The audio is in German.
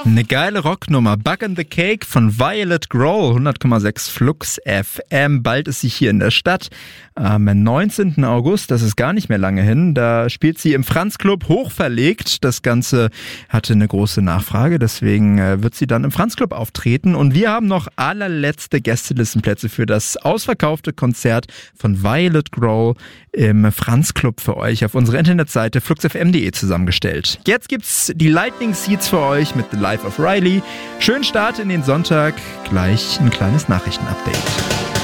Eine geile Rocknummer. Bug in the Cake von Violet Grohl, 100,6 Flux FM. Bald ist sie hier in der Stadt. Am 19. August, das ist gar nicht mehr lange hin, da spielt sie im Franz Club, hochverlegt. Das Ganze hatte eine große Nachfrage, deswegen wird sie dann im Franz Club auftreten. Und wir haben noch allerletzte Gästelistenplätze für das ausverkaufte Konzert von Violet Grohl im Franz Club für euch auf unserer Internetseite fluxfm.de zusammengestellt. Jetzt gibt's die Lightning Seeds für euch mit The Life of Riley. Schönen Start in den Sonntag, gleich ein kleines Nachrichtenupdate.